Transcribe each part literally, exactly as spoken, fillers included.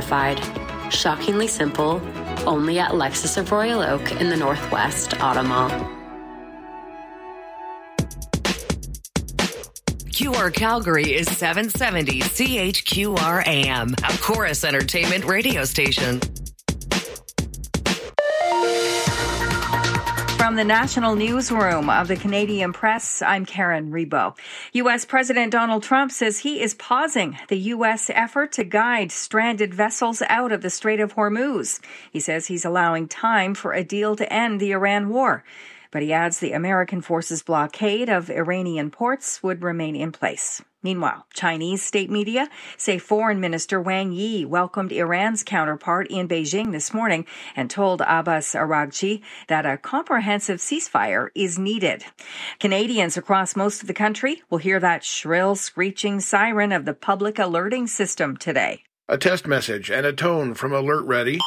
simplified. Shockingly simple, only at Lexus of Royal Oak in the Northwest Auto Mall. Q R Calgary is seven seventy C H Q R A M, a Chorus Entertainment radio station. From the National Newsroom of the Canadian Press, I'm Karen Rebo. U S. President Donald Trump says he is pausing the U S effort to guide stranded vessels out of the Strait of Hormuz. He says he's allowing time for a deal to end the Iran war. But he adds the American forces' blockade of Iranian ports would remain in place. Meanwhile, Chinese state media say Foreign Minister Wang Yi welcomed Iran's counterpart in Beijing this morning and told Abbas Araghchi that a comprehensive ceasefire is needed. Canadians across most of the country will hear that shrill, screeching siren of the public alerting system today. A test message and a tone from Alert Ready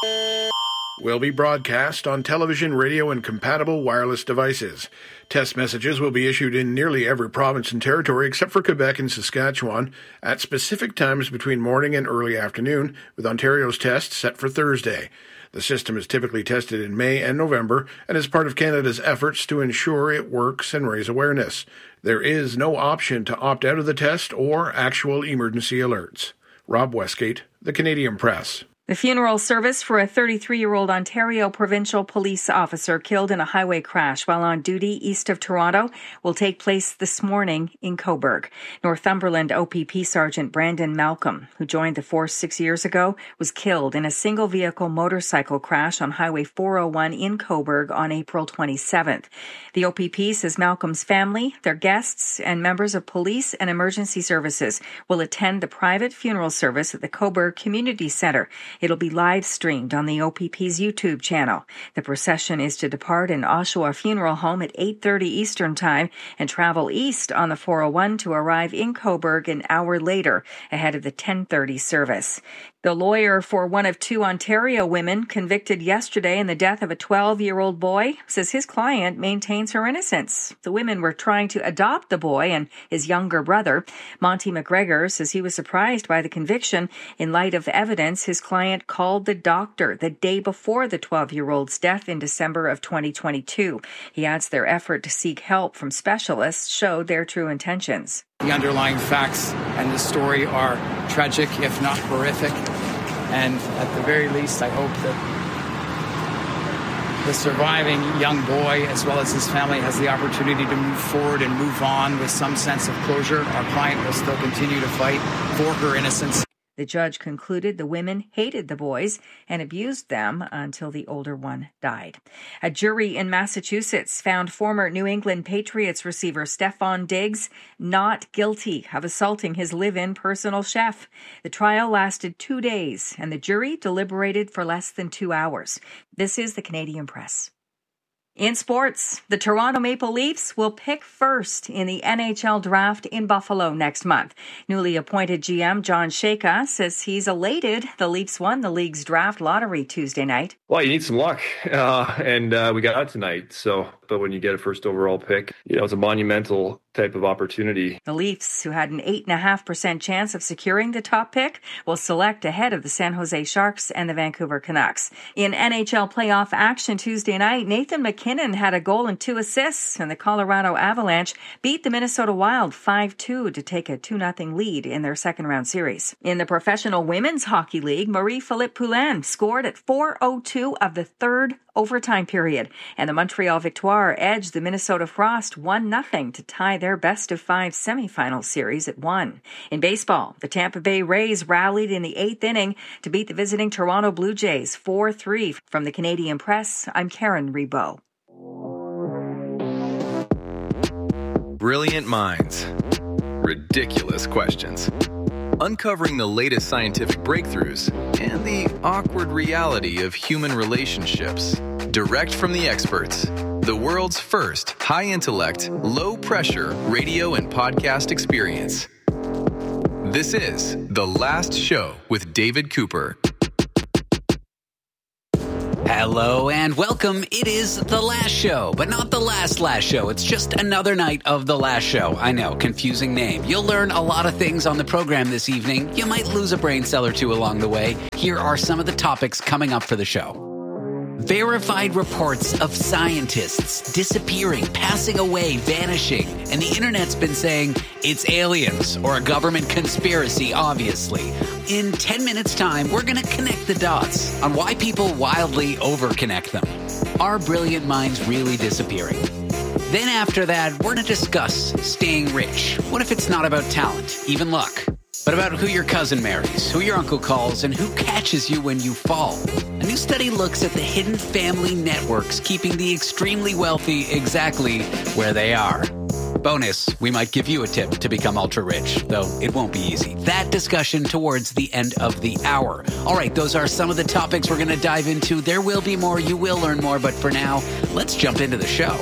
will be broadcast on television, radio, and compatible wireless devices. Test messages will be issued in nearly every province and territory except for Quebec and Saskatchewan at specific times between morning and early afternoon, with Ontario's test set for Thursday. The system is typically tested in May and November and is part of Canada's efforts to ensure it works and raise awareness. There is no option to opt out of the test or actual emergency alerts. Rob Westgate, The Canadian Press. The funeral service for a thirty-three-year-old Ontario provincial police officer killed in a highway crash while on duty east of Toronto will take place this morning in Cobourg. Northumberland O P P Sergeant Brandon Malcolm, who joined the force six years ago, was killed in a single-vehicle motorcycle crash on Highway four oh one in Cobourg on April twenty-seventh. The O P P says Malcolm's family, their guests, and members of police and emergency services will attend the private funeral service at the Cobourg Community Centre. It'll be live streamed on the O P P's YouTube channel. The procession is to depart in Oshawa Funeral Home at eight thirty Eastern Time and travel east on the four oh one to arrive in Cobourg an hour later ahead of the ten thirty service. The lawyer for one of two Ontario women convicted yesterday in the death of a twelve-year-old boy says his client maintains her innocence. The women were trying to adopt the boy and his younger brother. Monty McGregor says he was surprised by the conviction in light of evidence his client called the doctor the day before the twelve-year-old's death in December of twenty twenty-two. He adds their effort to seek help from specialists showed their true intentions. The underlying facts and the story are tragic, if not horrific. And at the very least, I hope that the surviving young boy, as well as his family, has the opportunity to move forward and move on with some sense of closure. Our client will still continue to fight for her innocence. The judge concluded the women hated the boys and abused them until the older one died. A jury in Massachusetts found former New England Patriots receiver Stefon Diggs not guilty of assaulting his live-in personal chef. The trial lasted two days, and the jury deliberated for less than two hours. This is the Canadian Press. In sports, the Toronto Maple Leafs will pick first in the N H L draft in Buffalo next month. Newly appointed G M John Shaka says he's elated the Leafs won the league's draft lottery Tuesday night. Well, you need some luck, uh, and uh, we got out tonight. So, but when you get a first overall pick, you know, it's a monumental type of opportunity. The Leafs, who had an eight point five percent chance of securing the top pick, will select ahead of the San Jose Sharks and the Vancouver Canucks. In N H L playoff action Tuesday night, Nathan McKinnon had a goal and two assists, and the Colorado Avalanche beat the Minnesota Wild five two to take a two nothing lead in their second-round series. In the Professional Women's Hockey League, Marie-Philippe Poulin scored at four oh two of the third overtime period, and the Montreal Victoire edged the Minnesota Frost one nothing to tie their best-of-five semifinal series at one. In baseball, the Tampa Bay Rays rallied in the eighth inning to beat the visiting Toronto Blue Jays four three. From the Canadian Press, I'm Karen Rebo. Brilliant minds. Ridiculous questions. Uncovering the latest scientific breakthroughs and the awkward reality of human relationships. Direct from the experts. The world's first high-intellect, low-pressure radio and podcast experience. This is The Last Show with David Cooper. Hello and welcome. It is The Last Show, but not the last last show. It's just another night of The Last Show. I know, confusing name. You'll learn a lot of things on the program this evening. You might lose a brain cell or two along the way. Here are some of the topics coming up for the show. Verified reports of scientists disappearing, passing away, vanishing. And the internet's been saying it's aliens or a government conspiracy, obviously. In ten minutes' time, we're going to connect the dots on why people wildly overconnect them. Are brilliant minds really disappearing? Then after that, we're going to discuss staying rich. What if it's not about talent, even luck, but about who your cousin marries, who your uncle calls, and who catches you when you fall? A new study looks at the hidden family networks keeping the extremely wealthy exactly where they are. Bonus, we might give you a tip to become ultra rich, though it won't be easy. That discussion towards the end of the hour. All right, those are some of the topics we're going to dive into. There will be more. You will learn more. But for now, let's jump into the show.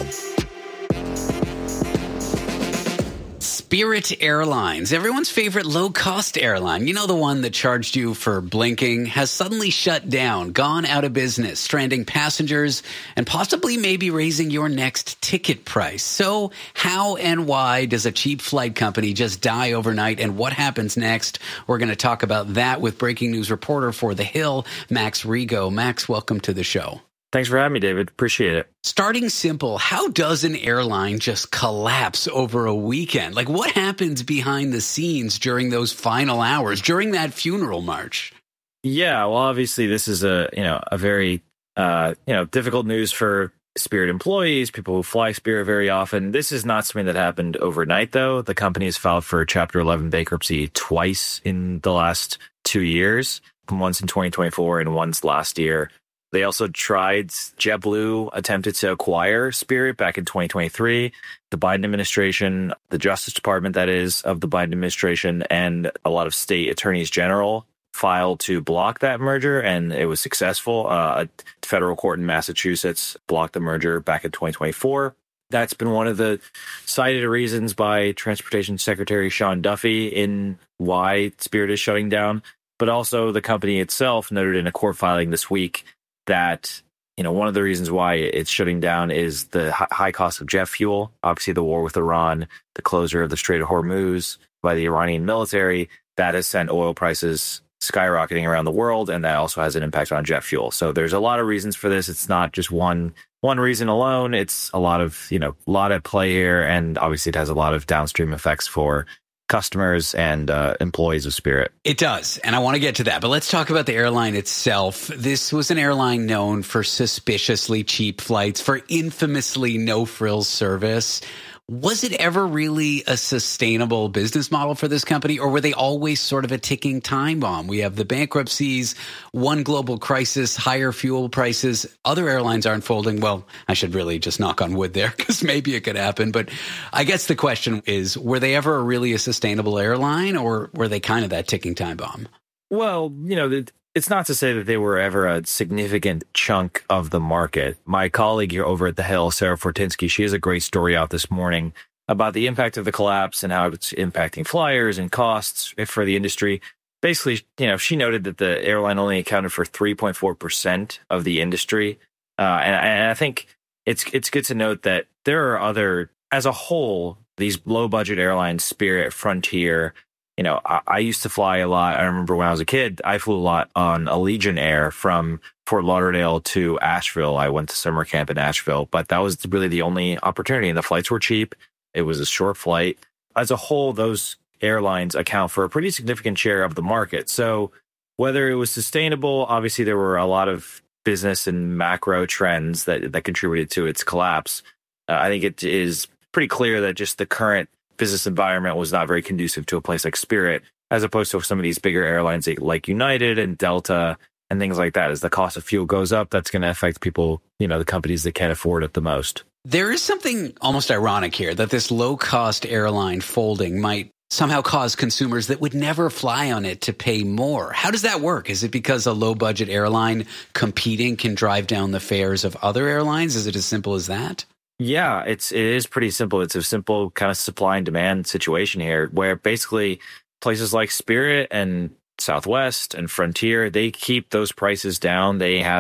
Spirit Airlines, everyone's favorite low-cost airline, you know, the one that charged you for blinking, has suddenly shut down, gone out of business, stranding passengers, and possibly maybe raising your next ticket price. So how and why does a cheap flight company just die overnight, and what happens next? We're going to talk about that with breaking news reporter for The Hill, Max Rigo. Max, welcome to the show. Thanks for having me, David. Appreciate it. Starting simple, how does an airline just collapse over a weekend? Like, what happens behind the scenes during those final hours, during that funeral march? Yeah, well, obviously, this is a you know a very uh, you know difficult news for Spirit employees, people who fly Spirit very often. This is not something that happened overnight, though. The company has filed for Chapter eleven bankruptcy twice in the last two years, once in twenty twenty-four and once last year. They also tried, JetBlue attempted to acquire Spirit back in twenty twenty-three. The Biden administration, the Justice Department, that is, of the Biden administration, and a lot of state attorneys general filed to block that merger, and it was successful. Uh, a federal court in Massachusetts blocked the merger back in twenty twenty-four. That's been one of the cited reasons by Transportation Secretary Sean Duffy in why Spirit is shutting down. But also the company itself noted in a court filing this week that, you know, one of the reasons why it's shutting down is the high cost of jet fuel. Obviously, the war with Iran, the closure of the Strait of Hormuz by the Iranian military, that has sent oil prices skyrocketing around the world, and that also has an impact on jet fuel. So there's a lot of reasons for this. It's not just one one reason alone. It's a lot of, you know, a lot at play here, and obviously it has a lot of downstream effects for customers and uh, employees of Spirit. It does, and I want to get to that, but let's talk about the airline itself. This was an airline known for suspiciously cheap flights, for infamously no-frills service. Was it ever really a sustainable business model for this company, or were they always sort of a ticking time bomb? We have the bankruptcies, one global crisis, higher fuel prices. Other airlines are unfolding. Well, I should really just knock on wood there because maybe it could happen. But I guess the question is, were they ever really a sustainable airline, or were they kind of that ticking time bomb? Well, you know, it's not to say that they were ever a significant chunk of the market. My colleague here over at The Hill, Sarah Fortinsky, she has a great story out this morning about the impact of the collapse and how it's impacting flyers and costs for the industry. Basically, you know, she noted that the airline only accounted for three point four percent of the industry. Uh, and, and I think it's it's good to note that there are other, as a whole, these low-budget airlines, Spirit, Frontier. You know, I, I used to fly a lot. I remember when I was a kid, I flew a lot on Allegiant Air from Fort Lauderdale to Asheville. I went to summer camp in Asheville, but that was really the only opportunity. And the flights were cheap. It was a short flight. As a whole, those airlines account for a pretty significant share of the market. So whether it was sustainable, obviously there were a lot of business and macro trends that, that contributed to its collapse. Uh, I think it is pretty clear that just the current business environment was not very conducive to a place like Spirit, as opposed to some of these bigger airlines like United and Delta and things like that. As the cost of fuel goes up, that's going to affect people, you know, the companies that can't afford it the most. There is something almost ironic here that this low-cost airline folding might somehow cause consumers that would never fly on it to pay more. How does that work? Is it because a low-budget airline competing can drive down the fares of other airlines? Is it as simple as that? Yeah, it's it is pretty simple. It's a simple kind of supply and demand situation here, where basically places like Spirit and Southwest and Frontier, they keep those prices down. They have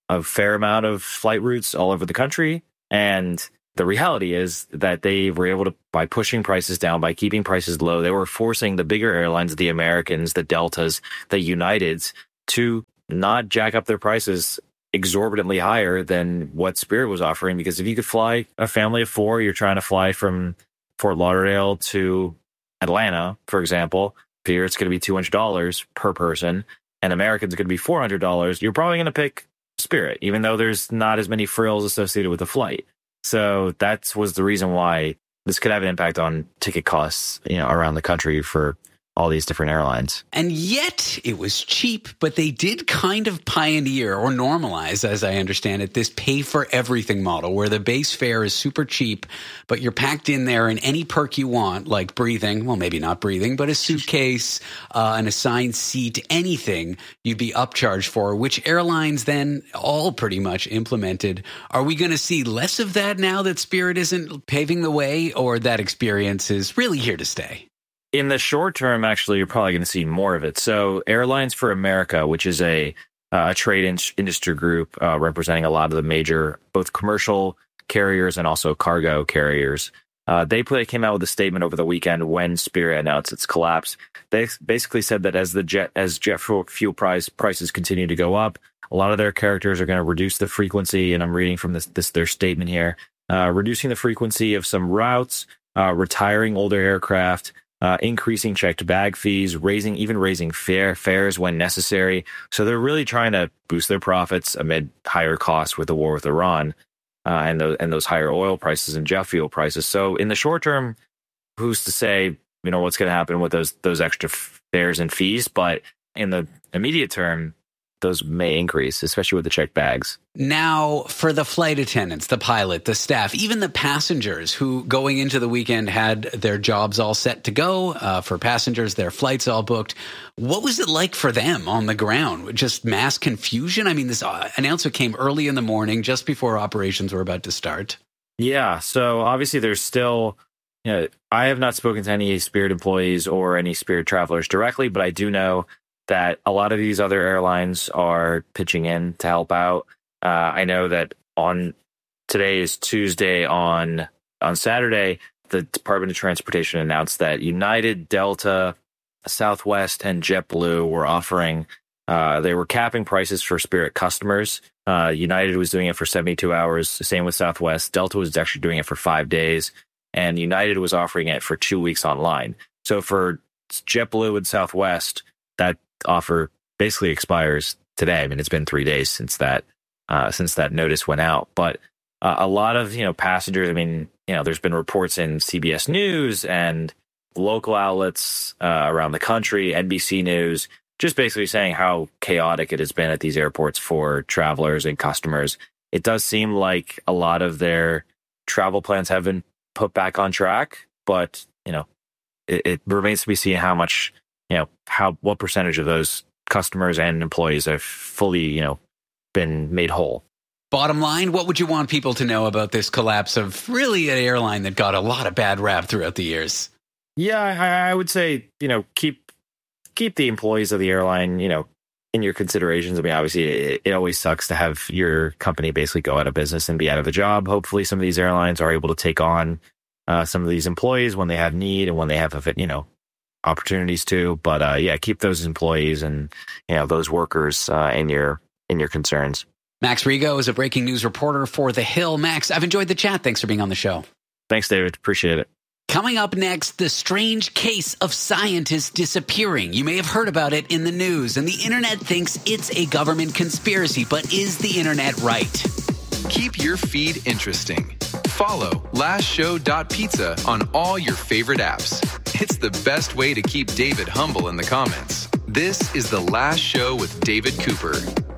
a fair amount of flight routes all over the country. And the reality is that they were able to, by pushing prices down, by keeping prices low, they were forcing the bigger airlines, the Americans, the Deltas, the Uniteds, to not jack up their prices exorbitantly higher than what Spirit was offering. Because if you could fly a family of four, you're trying to fly from Fort Lauderdale to Atlanta, for example, Spirit's going to be two hundred dollars per person, and American's going to be four hundred dollars. You're probably going to pick Spirit, even though there's not as many frills associated with the flight. So that was the reason why this could have an impact on ticket costs, you know, around the country for all these different airlines. And yet it was cheap, but they did kind of pioneer or normalize, as I understand it, this pay for everything model where the base fare is super cheap, but you're packed in there and any perk you want, like breathing, well, maybe not breathing, but a suitcase, uh, an assigned seat, anything you'd be upcharged for, which airlines then all pretty much implemented. Are we going to see less of that now that Spirit isn't paving the way, or that experience is really here to stay? In the short term, actually, you're probably going to see more of it. So Airlines for America, which is a, uh, a trade in- industry group uh, representing a lot of the major, both commercial carriers and also cargo carriers, uh, they play, came out with a statement over the weekend when Spirit announced its collapse. They basically said that as the jet as jet fuel price prices continue to go up, a lot of their characters are going to reduce the frequency. And I'm reading from this, this their statement here, uh, reducing the frequency of some routes, uh, retiring older aircraft, Uh, increasing checked bag fees, raising even raising fare fares when necessary. So they're really trying to boost their profits amid higher costs with the war with Iran uh, and those and those higher oil prices and jet fuel prices. So in the short term, who's to say, you know, what's going to happen with those those extra fares and fees? But in the immediate term, those may increase, especially with the checked bags. Now, for the flight attendants, the pilot, the staff, even the passengers who going into the weekend had their jobs all set to go, uh, for passengers, their flights all booked. What was it like for them on the ground? Just mass confusion? I mean, this uh, announcement came early in the morning, just before operations were about to start. Yeah, so obviously there's still, you know, I have not spoken to any Spirit employees or any Spirit travelers directly, but I do know that a lot of these other airlines are pitching in to help out. Uh, I know that on today is Tuesday. On on Saturday, the Department of Transportation announced that United, Delta, Southwest, and JetBlue were offering. Uh, they were capping prices for Spirit customers. Uh, United was doing it for seventy-two hours. Same with Southwest. Delta was actually doing it for five days, and United was offering it for two weeks online. So for JetBlue and Southwest, that offer basically expires today. I mean, it's been three days since that uh, since that notice went out. But uh, a lot of you know passengers. I mean, you know, there's been reports in C B S News and local outlets uh, around the country, N B C News, just basically saying how chaotic it has been at these airports for travelers and customers. It does seem like a lot of their travel plans have been put back on track, but you know, it, it remains to be seen how much. You know, how what percentage of those customers and employees have fully, you know, been made whole. Bottom line, what would you want people to know about this collapse of really an airline that got a lot of bad rap throughout the years? Yeah, I, I would say, you know, keep keep the employees of the airline, you know, in your considerations. I mean, obviously, it, it always sucks to have your company basically go out of business and be out of a job. Hopefully, some of these airlines are able to take on uh, some of these employees when they have need and when they have, you know, opportunities to, but uh, yeah, keep those employees and you know those workers uh, in your in your concerns. Max Rigo is a breaking news reporter for The Hill. Max, I've enjoyed the chat. Thanks for being on the show. Thanks, David. Appreciate it. Coming up next, the strange case of scientists disappearing. You may have heard about it in the news, and the internet thinks it's a government conspiracy. But is the internet right? Keep your feed interesting. Follow last show dot pizza on all your favorite apps. It's the best way to keep David humble in the comments. This is The Last Show with David Cooper.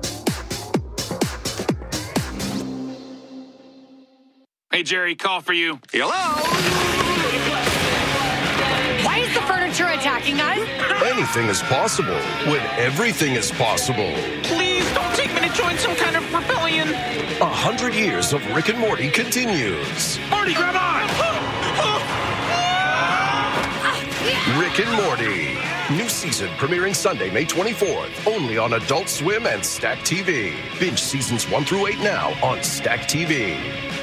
Hey, Jerry, call for you. Hello? Why is the furniture attacking us? Anything is possible when everything is possible. Please don't take me to join some kind of rebellion. A hundred years of Rick and Morty continues. Morty, grab on! Rick and Morty, New season premiering Sunday, May twenty-fourth, only on Adult Swim and Stack T V. Binge seasons one through eight now on Stack T V.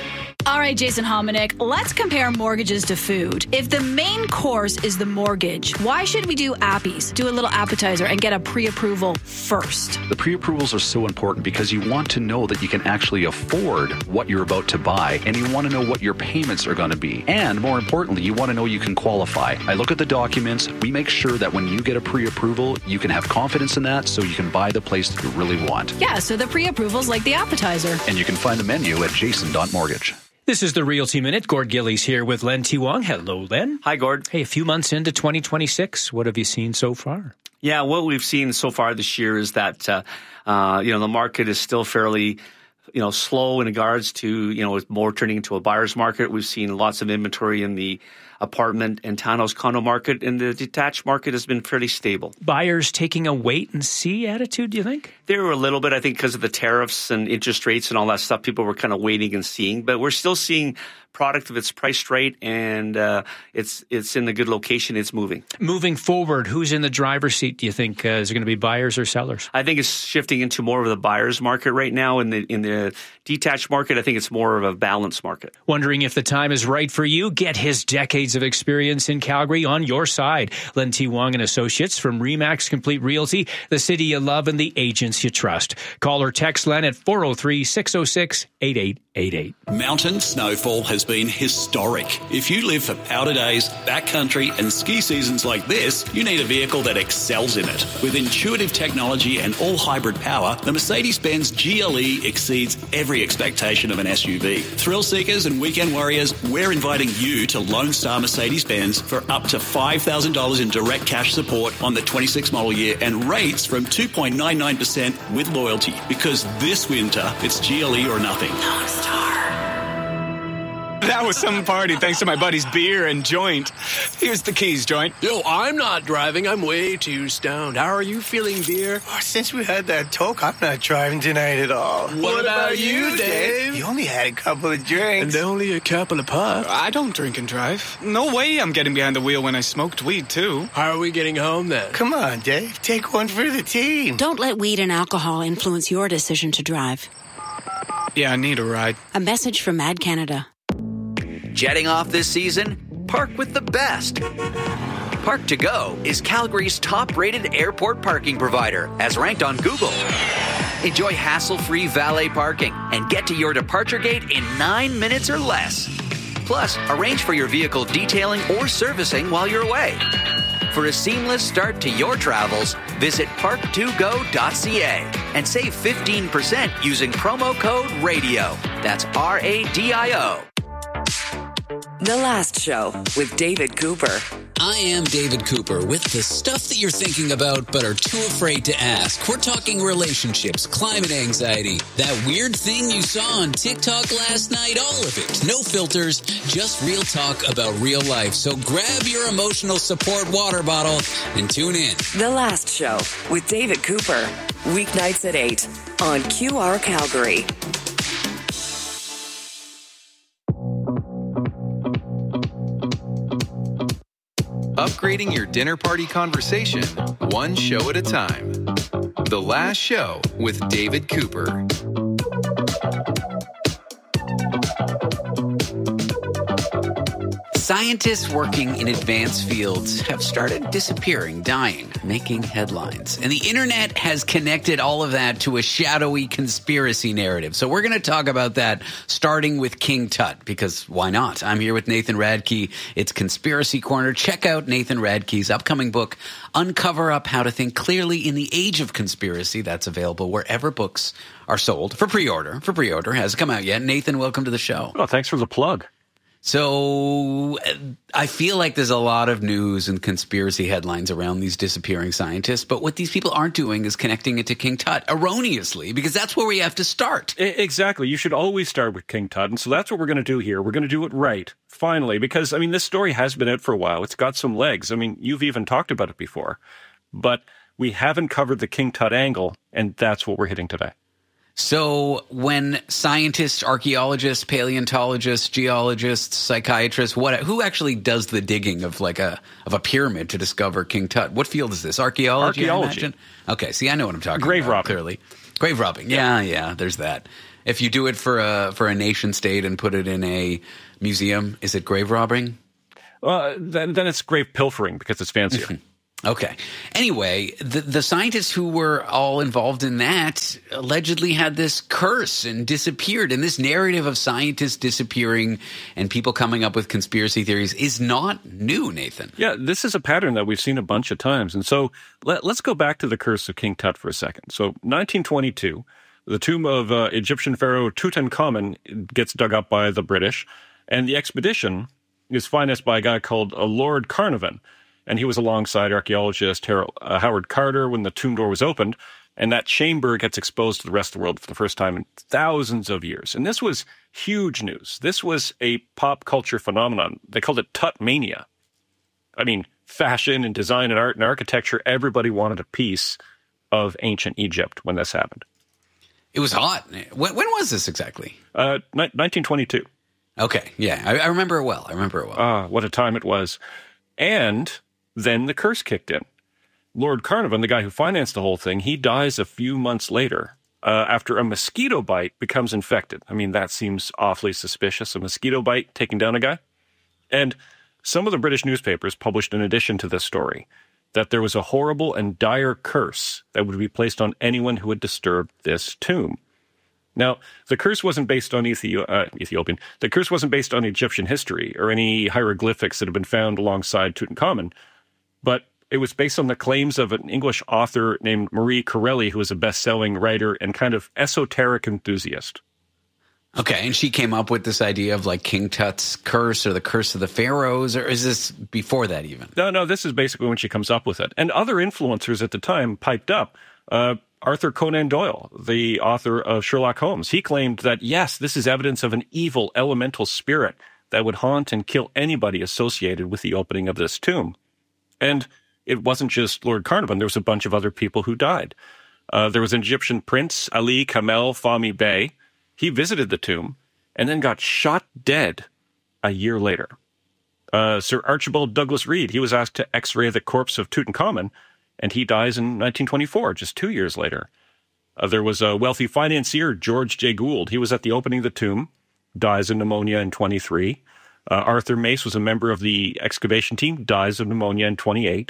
All right, Jason Hominick, let's compare mortgages to food. If the main course is the mortgage, why should we do appies, do a little appetizer, and get a pre-approval first? The pre-approvals are so important because you want to know that you can actually afford what you're about to buy, and you want to know what your payments are going to be. And more importantly, you want to know you can qualify. I look at the documents. We make sure that when you get a pre-approval, you can have confidence in that so you can buy the place that you really want. Yeah, so the pre-approval's like the appetizer. And you can find the menu at jason dot mortgage. This is the Realty Minute. Gord Gillies here with Len T. Wong. Hello, Len. Hi, Gord. Hey, a few months into twenty twenty-six, what have you seen so far? Yeah, what we've seen so far this year is that, uh, uh, you know, the market is still fairly, you know, slow in regards to, you know, it's more turning into a buyer's market. We've seen lots of inventory in the apartment and townhouse condo market, and the detached market has been fairly stable. Buyers taking a wait-and-see attitude, do you think? There were a little bit, I think, because of the tariffs and interest rates and all that stuff. People were kind of waiting and seeing, but we're still seeing product if it's priced right and uh, it's it's in a good location, it's moving. Moving forward, who's in the driver's seat, do you think? Uh, is it going to be buyers or sellers? I think it's shifting into more of the buyer's market right now. In the in the detached market, I think it's more of a balanced market. Wondering if the time is right for you? Get his decades of experience in Calgary on your side. Len T. Wong and Associates from Remax Complete Realty, the city you love and the agents you trust. Call or text Len at four oh three, six oh six, eight eight eight eight. Mountain snowfall has been historic. If you live for powder days, backcountry and ski seasons like this, you need a vehicle that excels in it. With intuitive technology and all hybrid power, the Mercedes-Benz G L E exceeds every expectation of an S U V. Thrill seekers and weekend warriors, we're inviting you to Lone Star Mercedes-Benz for up to five thousand dollars in direct cash support on the twenty-six model year and rates from two point nine nine percent with loyalty. Because this winter, it's G L E or nothing. Lone Star. That was some party thanks to my buddy's beer and joint. Here's the keys, joint. Yo, I'm not driving. I'm way too stoned. How are you feeling, beer? Oh, since we had that talk, I'm not driving tonight at all. What, what about, about you, Dave? Dave? You only had a couple of drinks. And only a couple of puffs. I don't drink and drive. No way I'm getting behind the wheel when I smoked weed, too. How are we getting home, then? Come on, Dave. Take one for the team. Don't let weed and alcohol influence your decision to drive. Yeah, I need a ride. A message from Mad Canada. Jetting off this season? Park with the best. Park to Go is Calgary's top-rated airport parking provider, as ranked on Google. Enjoy hassle-free valet parking and get to your departure gate in nine minutes or less. Plus, arrange for your vehicle detailing or servicing while you're away. For a seamless start to your travels, visit park to go dot c a and save fifteen percent using promo code RADIO. That's R A D I O. The Last Show with David Cooper. I am David Cooper with the stuff that you're thinking about but are too afraid to ask. We're talking relationships, climate anxiety, that weird thing you saw on TikTok last night, all of it. No filters, just real talk about real life. So grab your emotional support water bottle and tune in. The Last Show with David Cooper. Weeknights at eight on Q R Calgary. Upgrading your dinner party conversation, one show at a time. The Last Show with David Cooper. Scientists working in advanced fields have started disappearing, dying, making headlines. And the internet has connected all of that to a shadowy conspiracy narrative. So we're going to talk about that, starting with King Tut, because why not? I'm here with Nathan Radke. It's Conspiracy Corner. Check out Nathan Radke's upcoming book, Uncover Up How to Think Clearly in the Age of Conspiracy. That's available wherever books are sold for pre-order. For pre-order. Hasn't come out yet. Nathan, welcome to the show. Oh, thanks for the plug. So I feel like there's a lot of news and conspiracy headlines around these disappearing scientists, but what these people aren't doing is connecting it to King Tut erroneously, because that's where we have to start. Exactly. You should always start with King Tut, and so that's what we're going to do here. We're going to do it right, finally, because, I mean, this story has been out for a while. It's got some legs. I mean, you've even talked about it before, but we haven't covered the King Tut angle, and that's what we're hitting today. So when scientists, archaeologists, paleontologists, geologists, psychiatrists, what who actually does the digging of like a of a pyramid to discover King Tut? What field is this? Archaeology. Archaeology. I imagine? Okay, see, I know what I'm talking Grave about. robbing. Clearly, grave robbing. Yeah, yeah. There's that. If you do it for a for a nation state and put it in a museum, is it grave robbing? Well, then then it's grave pilfering because it's fancier. Okay. Anyway, the, the scientists who were all involved in that allegedly had this curse and disappeared. And this narrative of scientists disappearing and people coming up with conspiracy theories is not new, Nathan. Yeah, this is a pattern that we've seen a bunch of times. And so let, let's go back to the curse of King Tut for a second. So nineteen twenty-two, the tomb of uh, Egyptian pharaoh Tutankhamun gets dug up by the British. And the expedition is financed by a guy called uh, Lord Carnarvon. And he was alongside archaeologist Harold, uh, Howard Carter when the tomb door was opened. And that chamber gets exposed to the rest of the world for the first time in thousands of years. And this was huge news. This was a pop culture phenomenon. They called it Tut Mania. I mean, fashion and design and art and architecture, everybody wanted a piece of ancient Egypt when this happened. It was hot. When, when was this exactly? Uh, ni- nineteen twenty-two. Okay, yeah. I, I remember it well. I remember it well. Ah, uh, what a time it was. And then the curse kicked in. Lord Carnarvon, the guy who financed the whole thing, he dies a few months later uh, after a mosquito bite becomes infected. I mean, that seems awfully suspicious, a mosquito bite taking down a guy. And some of the British newspapers published an addition to this story, that there was a horrible and dire curse that would be placed on anyone who had disturbed this tomb. Now, the curse wasn't based on Ethi- uh, Ethiopian. The curse wasn't based on Egyptian history or any hieroglyphics that had been found alongside Tutankhamun, but it was based on the claims of an English author named Marie Corelli, who was a best-selling writer and kind of esoteric enthusiast. Okay, and she came up with this idea of like King Tut's curse or the curse of the pharaohs, or is this before that even? No, no, this is basically when she comes up with it. And other influencers at the time piped up. Uh, Arthur Conan Doyle, the author of Sherlock Holmes, he claimed that, yes, this is evidence of an evil elemental spirit that would haunt and kill anybody associated with the opening of this tomb. And it wasn't just Lord Carnarvon. There was a bunch of other people who died. Uh, there was an Egyptian prince, Ali Kamel Fahmy Bey. He visited the tomb and then got shot dead a year later. Uh, Sir Archibald Douglas Reed, he was asked to x-ray the corpse of Tutankhamun, and he dies in nineteen twenty-four, just two years later. Uh, there was a wealthy financier, George J. Gould. He was at the opening of the tomb, dies of pneumonia in twenty-three. Uh, Arthur Mace was a member of the excavation team, dies of pneumonia in twenty-eight.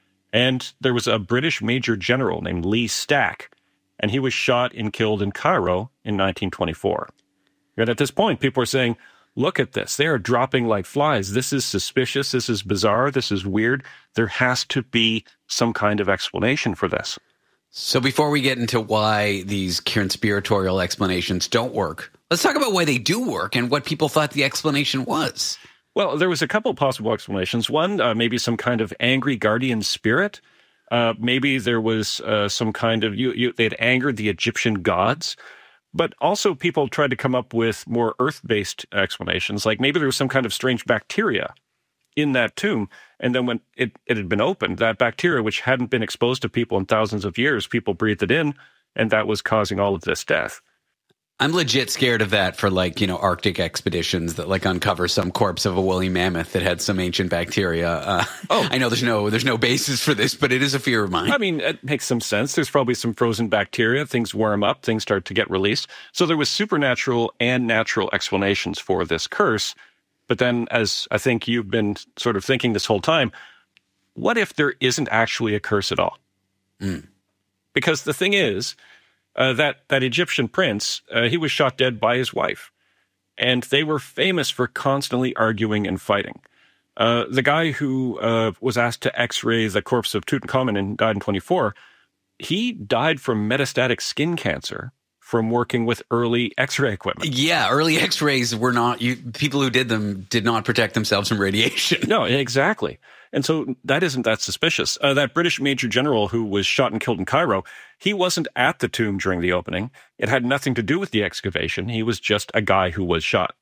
And there was a British Major General named Lee Stack, and he was shot and killed in Cairo in nineteen twenty-four. And at this point, people are saying, look at this. They are dropping like flies. This is suspicious. This is bizarre. This is weird. There has to be some kind of explanation for this. So before we get into why these conspiratorial explanations don't work, let's talk about why they do work and what people thought the explanation was. Well, there was a couple of possible explanations. One, uh, maybe some kind of angry guardian spirit. Uh, maybe there was uh, some kind of, you, you, they had angered the Egyptian gods. But also people tried to come up with more earth-based explanations, like maybe there was some kind of strange bacteria in that tomb. And then when it, it had been opened, that bacteria, which hadn't been exposed to people in thousands of years, people breathed it in, and that was causing all of this death. I'm legit scared of that for like, you know, Arctic expeditions that like uncover some corpse of a woolly mammoth that had some ancient bacteria. Uh, oh, I know there's no there's no basis for this, but it is a fear of mine. I mean, it makes some sense. There's probably some frozen bacteria. Things warm up. Things start to get released. So there was supernatural and natural explanations for this curse. But then, as I think you've been sort of thinking this whole time, what if there isn't actually a curse at all? Mm. Because the thing is, Uh, that, that Egyptian prince, uh, he was shot dead by his wife. And they were famous for constantly arguing and fighting. Uh, the guy who uh, was asked to x-ray the corpse of Tutankhamun and died in twenty-four, he died from metastatic skin cancer from working with early x-ray equipment. Yeah, early x-rays were not, you, people who did them did not protect themselves from radiation. No, exactly. And so that isn't that suspicious. Uh, that British Major General who was shot and killed in Cairo, he wasn't at the tomb during the opening. It had nothing to do with the excavation. He was just a guy who was shot.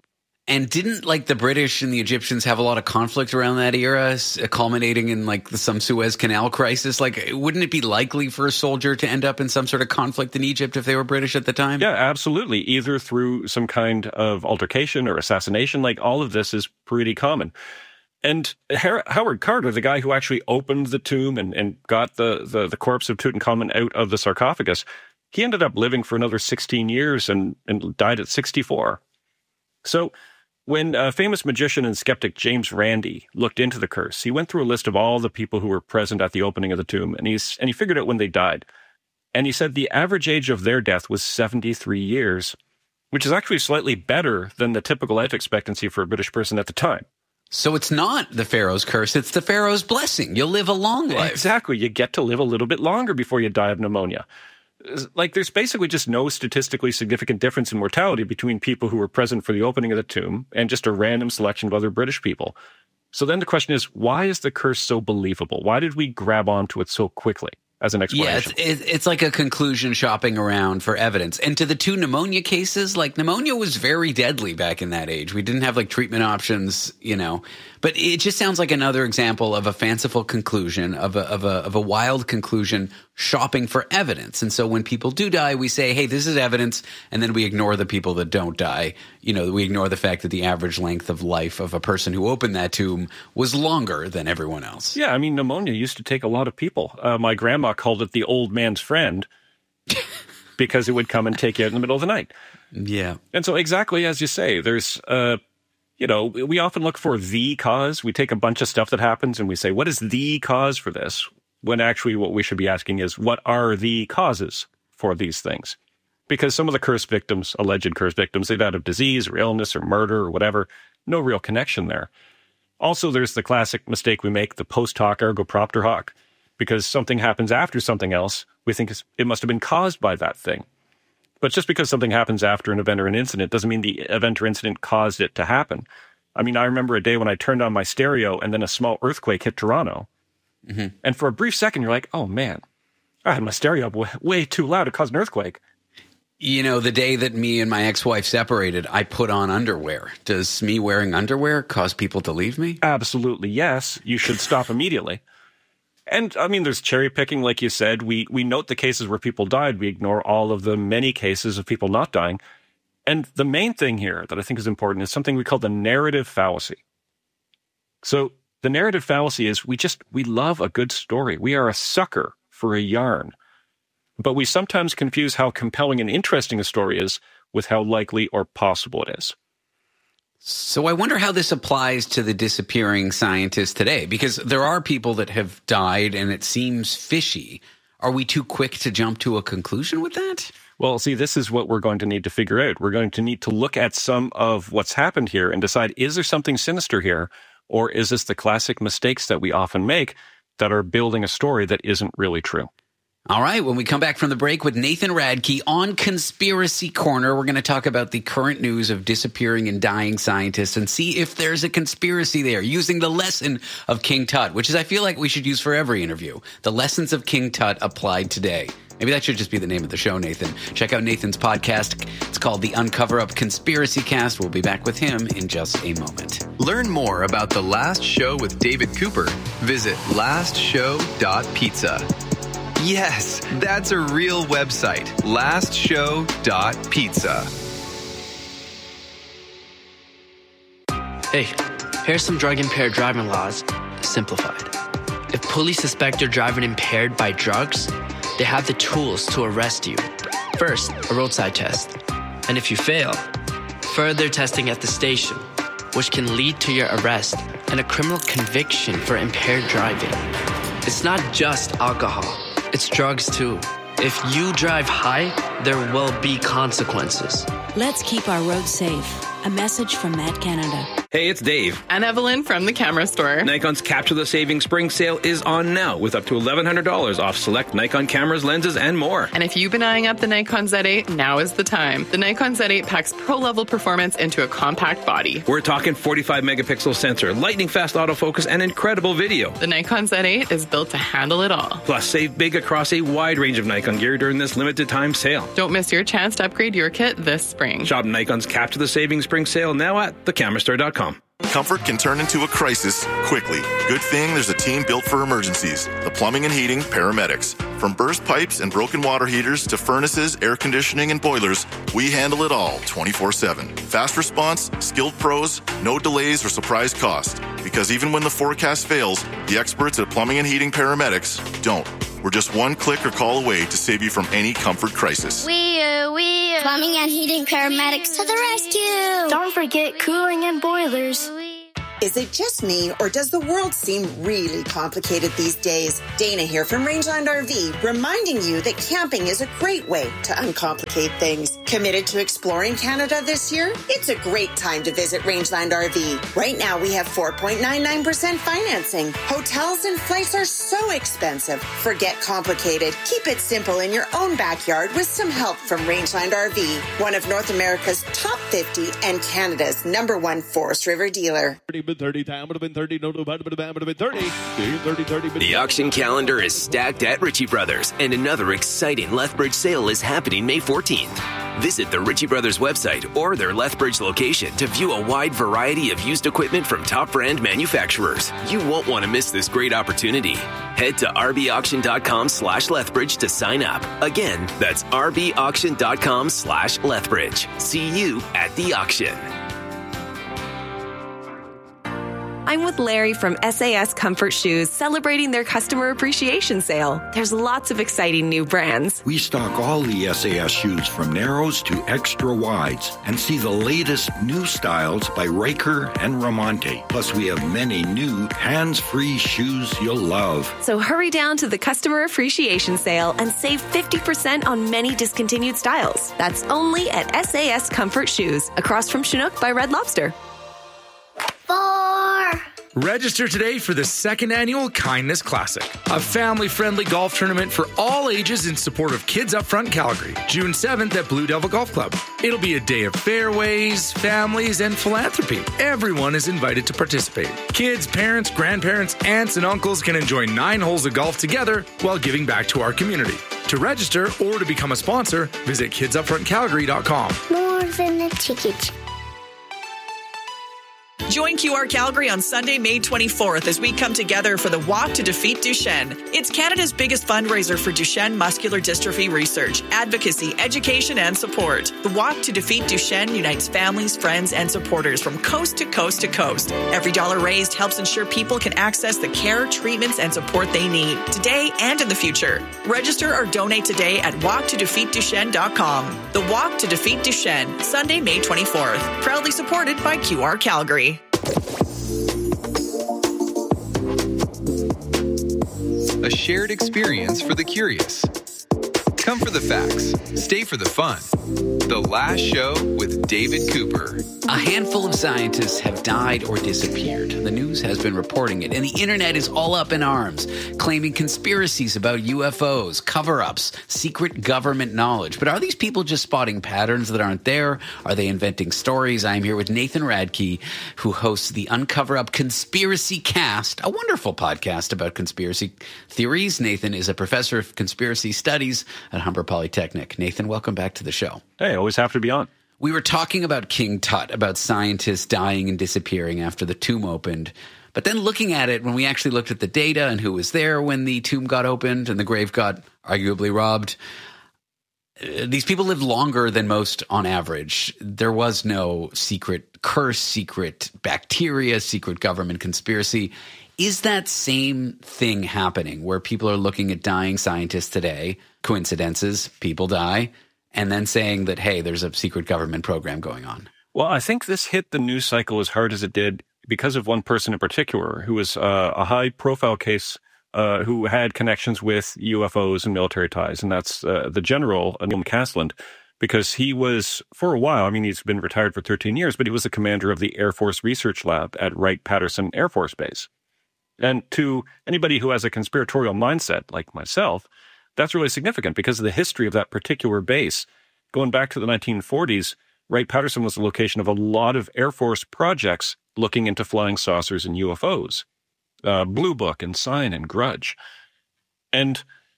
And didn't like the British and the Egyptians have a lot of conflict around that era, culminating in like some Suez Canal crisis? Like, wouldn't it be likely for a soldier to end up in some sort of conflict in Egypt if they were British at the time? Yeah, absolutely. Either through some kind of altercation or assassination. Like, all of this is pretty common. And Howard Carter, the guy who actually opened the tomb and, and got the, the, the corpse of Tutankhamun out of the sarcophagus, he ended up living for another sixteen years and, and died at sixty-four. So when uh, famous magician and skeptic James Randi looked into the curse, he went through a list of all the people who were present at the opening of the tomb, and, he's, and he figured out when they died. And he said the average age of their death was seventy-three years, which is actually slightly better than the typical life expectancy for a British person at the time. So it's not the Pharaoh's curse, it's the Pharaoh's blessing. You'll live a long life. Exactly. You get to live a little bit longer before you die of pneumonia. Like, there's basically just no statistically significant difference in mortality between people who were present for the opening of the tomb and just a random selection of other British people. So then the question is, why is the curse so believable? Why did we grab onto it so quickly as an explanation? Yeah, it's, it's like a conclusion shopping around for evidence. And to the two pneumonia cases, like, pneumonia was very deadly back in that age. We didn't have like treatment options, you know. But it just sounds like another example of a fanciful conclusion, of a, of a, of a wild conclusion shopping for evidence. And so when people do die, we say, hey, this is evidence, and then we ignore the people that don't die. You know, we ignore the fact that the average length of life of a person who opened that tomb was longer than everyone else. Yeah, I mean, pneumonia used to take a lot of people. Uh, my grandma called it the old man's friend because it would come and take you out in the middle of the night. Yeah. And so exactly as you say, there's uh you know, we often look for the cause. We take a bunch of stuff that happens and we say, what is the cause for this? When actually what we should be asking is, what are the causes for these things? Because some of the curse victims, alleged curse victims, they died of disease or illness or murder or whatever. No real connection there. Also, there's the classic mistake we make, the post hoc ergo propter hoc. Because something happens after something else, we think it must have been caused by that thing. But just because something happens after an event or an incident doesn't mean the event or incident caused it to happen. I mean, I remember a day when I turned on my stereo and then a small earthquake hit Toronto. Mm-hmm. And for a brief second, you're like, oh, man, I had my stereo up w- way too loud to cause an earthquake. You know, the day that me and my ex-wife separated, I put on underwear. Does me wearing underwear cause people to leave me? Absolutely, yes. You should stop immediately. And, I mean, there's cherry picking, like you said. We we note the cases where people died. We ignore all of the many cases of people not dying. And the main thing here that I think is important is something we call the narrative fallacy. So the narrative fallacy is we just, we love a good story. We are a sucker for a yarn. But we sometimes confuse how compelling and interesting a story is with how likely or possible it is. So I wonder how this applies to the disappearing scientists today, because there are people that have died and it seems fishy. Are we too quick to jump to a conclusion with that? Well, see, this is what we're going to need to figure out. We're going to need to look at some of what's happened here and decide, is there something sinister here? Or is this the classic mistakes that we often make that are building a story that isn't really true? All right, when we come back from the break with Nathan Radke on Conspiracy Corner, we're going to talk about the current news of disappearing and dying scientists and see if there's a conspiracy there, using the lesson of King Tut, which is I feel like we should use for every interview. The lessons of King Tut applied today. Maybe that should just be the name of the show, Nathan. Check out Nathan's podcast. It's called the Uncover Up Conspiracy Cast. We'll be back with him in just a moment. Learn more about The Last Show with David Cooper. Visit last show dot pizza. Yes, that's a real website. last show dot pizza. Hey, here's some drug-impaired driving laws, simplified. If police suspect you're driving impaired by drugs, they have the tools to arrest you. First, a roadside test. And if you fail, further testing at the station, which can lead to your arrest and a criminal conviction for impaired driving. It's not just alcohol. It's drugs, too. If you drive high, there will be consequences. Let's keep our roads safe. A message from Mad Canada. Hey, it's Dave. And Evelyn from the Camera Store. Nikon's Capture the Saving Spring Sale is on now with up to eleven hundred dollars off select Nikon cameras, lenses, and more. And if you've been eyeing up the Nikon Z eight, now is the time. The Nikon Z eight packs pro-level performance into a compact body. We're talking forty-five megapixel sensor, lightning-fast autofocus, and incredible video. The Nikon Z eight is built to handle it all. Plus, save big across a wide range of Nikon gear during this limited-time sale. Don't miss your chance to upgrade your kit this spring. Shop Nikon's Capture the Savings Spring Sale now at the camera store dot com. Comfort can turn into a crisis quickly. Good thing there's a team built for emergencies. The Plumbing and Heating Paramedics. From burst pipes and broken water heaters to furnaces, air conditioning, and boilers, we handle it all twenty-four seven. Fast response, skilled pros, no delays or surprise cost. Because even when the forecast fails, the experts at Plumbing and Heating Paramedics don't. We're just one click or call away to save you from any comfort crisis. We, uh, we, uh, Plumbing and Heating Paramedics to the rescue. Don't forget cooling and boilers. Is it just me, or does the world seem really complicated these days? Dana here from Rangeland R V, reminding you that camping is a great way to uncomplicate things. Committed to exploring Canada this year? It's a great time to visit Rangeland R V. Right now, we have four point nine nine percent financing. Hotels and flights are so expensive. Forget complicated. Keep it simple in your own backyard with some help from Rangeland R V, one of North America's top fifty and Canada's number one Forest River dealer. thirty, time would have been thirty, no, no, would have been thirty, thirty, thirty. The auction calendar is stacked at Ritchie Brothers, and another exciting Lethbridge sale is happening May fourteenth. Visit the Ritchie Brothers website or their Lethbridge location to view a wide variety of used equipment from top brand manufacturers. You won't want to miss this great opportunity. Head to rbauction.com slash Lethbridge to sign up. Again, that's rbauction.com slash Lethbridge. See you at the auction. I'm with Larry from S A S Comfort Shoes, celebrating their customer appreciation sale. There's lots of exciting new brands. We stock all the S A S shoes from narrows to extra wides and see the latest new styles by Riker and Ramonte. Plus, we have many new hands-free shoes you'll love. So hurry down to the customer appreciation sale and save fifty percent on many discontinued styles. That's only at S A S Comfort Shoes, across from Chinook by Red Lobster. Four. Register today for the second annual Kindness Classic, a family-friendly golf tournament for all ages in support of Kids Up Front Calgary, June seventh at Blue Devil Golf Club. It'll be a day of fairways, families, and philanthropy. Everyone is invited to participate. Kids, parents, grandparents, aunts, and uncles can enjoy nine holes of golf together while giving back to our community. To register or to become a sponsor, visit kids up front calgary dot com. More than a ticket. Join Q R Calgary on Sunday, May twenty-fourth, as we come together for the Walk to Defeat Duchenne. It's Canada's biggest fundraiser for Duchenne muscular dystrophy research, advocacy, education, and support. The Walk to Defeat Duchenne unites families, friends, and supporters from coast to coast to coast. Every dollar raised helps ensure people can access the care, treatments, and support they need today and in the future. Register or donate today at walk to defeat duchenne dot com. The Walk to Defeat Duchenne, Sunday, May twenty-fourth. Proudly supported by Q R Calgary. A shared experience for the curious. Come for the facts. Stay for the fun. The Last Show with David Cooper. A handful of scientists have died or disappeared. The news has been reporting it, and the internet is all up in arms, claiming conspiracies about U F Os, cover-ups, secret government knowledge. But are these people just spotting patterns that aren't there? Are they inventing stories? I'm here with Nathan Radke, who hosts the Uncover Up Conspiracy Cast, a wonderful podcast about conspiracy theories. Nathan is a professor of conspiracy studies at Humber Polytechnic. Nathan, welcome back to the show. Hey, always have to be on. We were talking about King Tut, about scientists dying and disappearing after the tomb opened. But then looking at it, when we actually looked at the data and who was there when the tomb got opened and the grave got arguably robbed, uh, these people lived longer than most on average. There was no secret curse, secret bacteria, secret government conspiracy. Is that same thing happening where people are looking at dying scientists today, coincidences, people die, and then saying that, hey, there's a secret government program going on? Well, I think this hit the news cycle as hard as it did because of one person in particular who was uh, a high-profile case uh, who had connections with U F Os and military ties, and that's uh, the general, Neil McCasland, because he was, for a while, I mean, he's been retired for thirteen years, but he was the commander of the Air Force Research Lab at Wright-Patterson Air Force Base. And to anybody who has a conspiratorial mindset like myself, that's really significant because of the history of that particular base. Going back to the nineteen forties, Wright-Patterson was the location of a lot of Air Force projects looking into flying saucers and U F Os. Uh, Blue Book and Sign and Grudge. And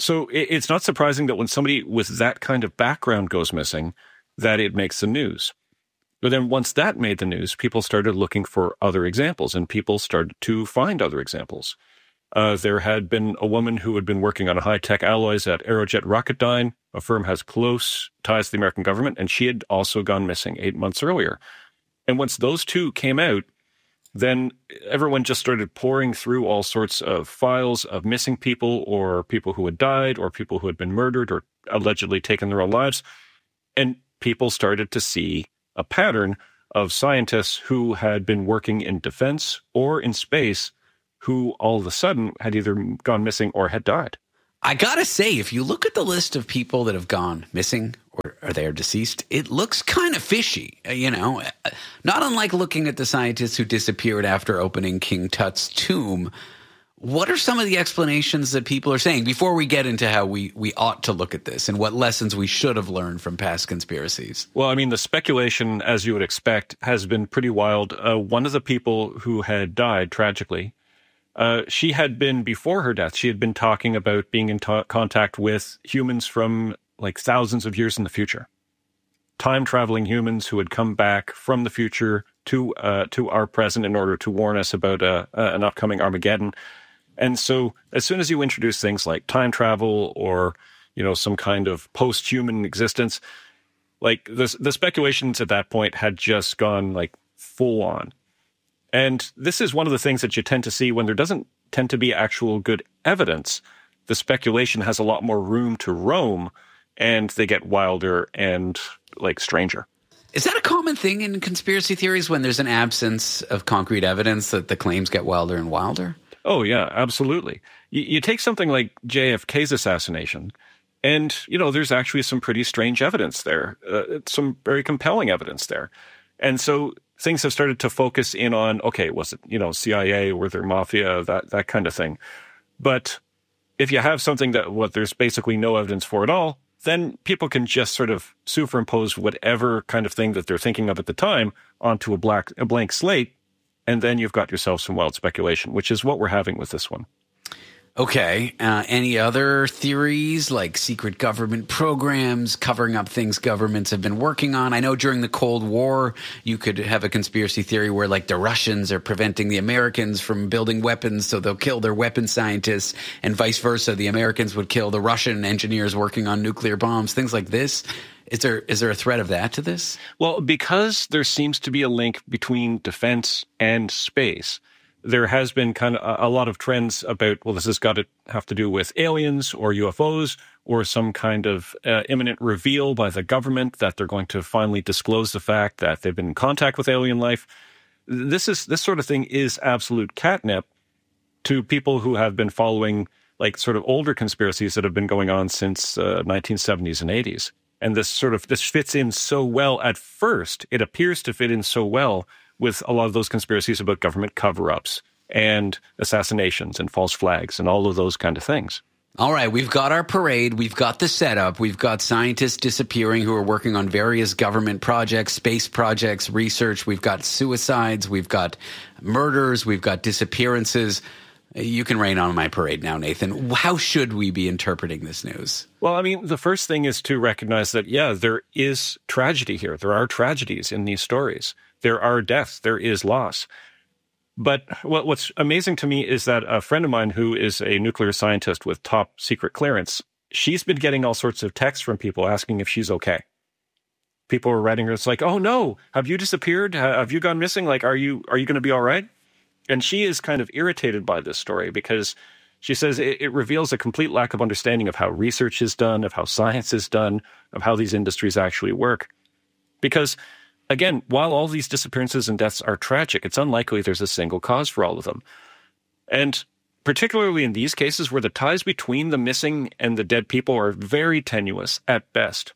So it's not surprising that when somebody with that kind of background goes missing, that it makes the news. But then once that made the news, people started looking for other examples, and people started to find other examples. Uh, there had been a woman who had been working on high-tech alloys at Aerojet Rocketdyne. A firm has close ties to the American government, and she had also gone missing eight months earlier. And once those two came out, then everyone just started pouring through all sorts of files of missing people or people who had died or people who had been murdered or allegedly taken their own lives. And people started to see a pattern of scientists who had been working in defense or in space who all of a sudden had either gone missing or had died. I gotta say, if you look at the list of people that have gone missing or are they deceased, it looks kind of fishy, you know. Not unlike looking at the scientists who disappeared after opening King Tut's tomb. What are some of the explanations that people are saying before we get into how we, we ought to look at this and what lessons we should have learned from past conspiracies? Well, I mean, the speculation, as you would expect, has been pretty wild. Uh, one of the people who had died tragically, Uh, she had been, before her death, she had been talking about being in ta- contact with humans from like thousands of years in the future. Time-traveling humans who had come back from the future to uh, to our present in order to warn us about uh, uh, an upcoming Armageddon. And so as soon as you introduce things like time travel or, you know, some kind of post-human existence, like the, the speculations at that point had just gone like full on. And this is one of the things that you tend to see when there doesn't tend to be actual good evidence. The speculation has a lot more room to roam, and they get wilder and, like, stranger. Is that a common thing in conspiracy theories when there's an absence of concrete evidence that the claims get wilder and wilder? Oh, yeah, absolutely. You, you take something like J F K's assassination, and, you know, there's actually some pretty strange evidence there, uh, some very compelling evidence there. And so things have started to focus in on, okay, was it, you know, C I A, were there mafia, that that kind of thing. But if you have something that what there's basically no evidence for at all, then people can just sort of superimpose whatever kind of thing that they're thinking of at the time onto a black a blank slate, and then you've got yourself some wild speculation, which is what we're having with this one. Okay. Uh, any other theories like secret government programs covering up things governments have been working on? I know during the Cold War, you could have a conspiracy theory where like the Russians are preventing the Americans from building weapons, so they'll kill their weapon scientists, and vice versa. The Americans would kill the Russian engineers working on nuclear bombs, things like this. Is there is there a threat of that to this? Well, because there seems to be a link between defense and space, there has been kind of a lot of trends about, well, this has got to have to do with aliens or U F Os or some kind of uh, imminent reveal by the government that they're going to finally disclose the fact that they've been in contact with alien life. This is this sort of thing is absolute catnip to people who have been following like sort of older conspiracies that have been going on since uh, nineteen seventies and eighties. And this sort of this fits in so well at first. It appears to fit in so well with a lot of those conspiracies about government cover-ups and assassinations and false flags and all of those kind of things. All right, we've got our parade, we've got the setup, we've got scientists disappearing who are working on various government projects, space projects, research, we've got suicides, we've got murders, we've got disappearances. You can rain on my parade now, Nathan. How should we be interpreting this news? Well, I mean, the first thing is to recognize that, yeah, there is tragedy here. There are tragedies in these stories. There are deaths. There is loss. But what, what's amazing to me is that a friend of mine who is a nuclear scientist with top secret clearance, she's been getting all sorts of texts from people asking if she's okay. People are writing her, it's like, oh no, have you disappeared? Have you gone missing? Like, are you are you going to be all right? And she is kind of irritated by this story because she says it, it reveals a complete lack of understanding of how research is done, of how science is done, of how these industries actually work. Because again, while all these disappearances and deaths are tragic, it's unlikely there's a single cause for all of them. And particularly in these cases where the ties between the missing and the dead people are very tenuous at best.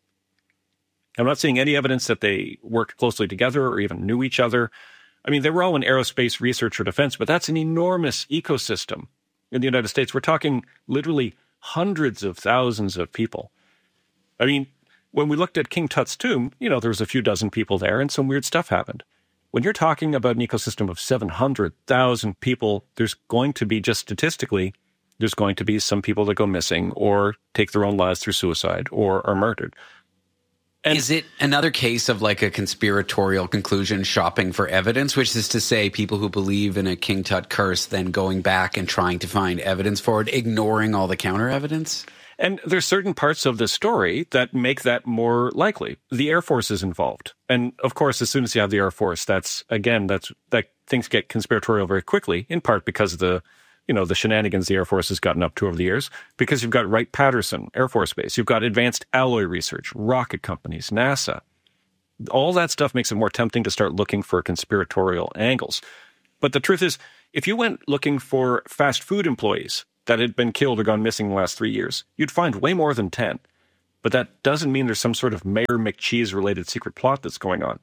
I'm not seeing any evidence that they worked closely together or even knew each other. I mean, they were all in aerospace research or defense, but that's an enormous ecosystem in the United States. We're talking literally hundreds of thousands of people. I mean, when we looked at King Tut's tomb, you know, there was a few dozen people there and some weird stuff happened. When you're talking about an ecosystem of seven hundred thousand people, there's going to be just statistically there's going to be some people that go missing or take their own lives through suicide or are murdered. And is it another case of like a conspiratorial conclusion shopping for evidence, which is to say people who believe in a King Tut curse then going back and trying to find evidence for it, ignoring all the counter evidence? And there's certain parts of the story that make that more likely. The Air Force is involved. And of course, as soon as you have the Air Force, that's, again, that's, that things get conspiratorial very quickly, in part because of the, you know, the shenanigans the Air Force has gotten up to over the years, because you've got Wright-Patterson Air Force Base, you've got Advanced Alloy Research, rocket companies, NASA. All that stuff makes it more tempting to start looking for conspiratorial angles. But the truth is, if you went looking for fast food employees that had been killed or gone missing in the last three years, you'd find way more than ten. But that doesn't mean there's some sort of Mayor McCheese-related secret plot that's going on.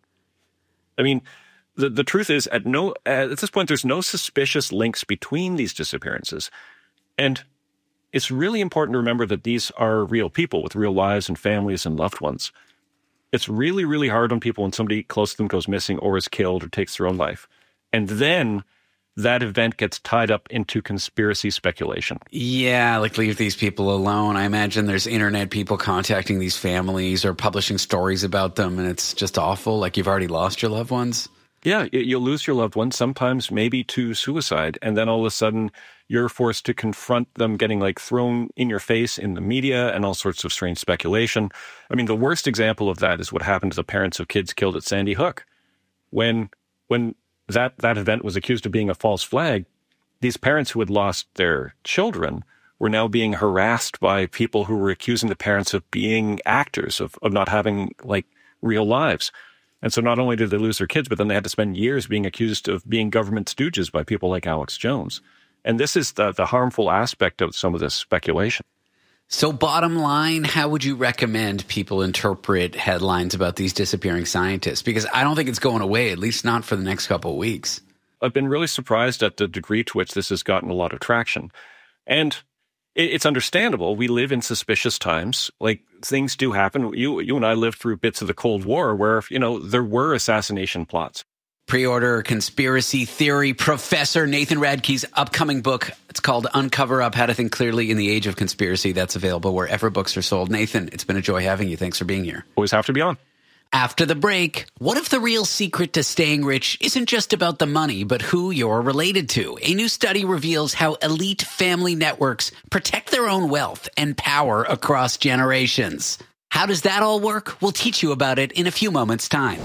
I mean, the, the truth is, at no at this point, there's no suspicious links between these disappearances. And it's really important to remember that these are real people with real lives and families and loved ones. It's really, really hard on people when somebody close to them goes missing or is killed or takes their own life. And then that event gets tied up into conspiracy speculation. Yeah, like leave these people alone. I imagine there's internet people contacting these families or publishing stories about them, and it's just awful. Like you've already lost your loved ones. Yeah, you'll lose your loved ones, sometimes maybe to suicide, and then all of a sudden you're forced to confront them getting like thrown in your face in the media and all sorts of strange speculation. I mean, the worst example of that is what happened to the parents of kids killed at Sandy Hook. When, when, that that event was accused of being a false flag, these parents who had lost their children were now being harassed by people who were accusing the parents of being actors, of, of not having, like, real lives. And so not only did they lose their kids, but then they had to spend years being accused of being government stooges by people like Alex Jones. And this is the, the harmful aspect of some of this speculation. So bottom line, how would you recommend people interpret headlines about these disappearing scientists? Because I don't think it's going away, at least not for the next couple of weeks. I've been really surprised at the degree to which this has gotten a lot of traction. And it's understandable. We live in suspicious times. Like, things do happen. You, you and I lived through bits of the Cold War where, you know, there were assassination plots. Pre-order Conspiracy Theory Professor Nathan Radke's upcoming book. It's called Uncover Up, How to Think Clearly in the Age of Conspiracy. That's available wherever books are sold. Nathan, it's been a joy having you. Thanks for being here. Always have to be on. After the break, what if the real secret to staying rich isn't just about the money, but who you're related to? A new study reveals how elite family networks protect their own wealth and power across generations. How does that all work? We'll teach you about it in a few moments' time.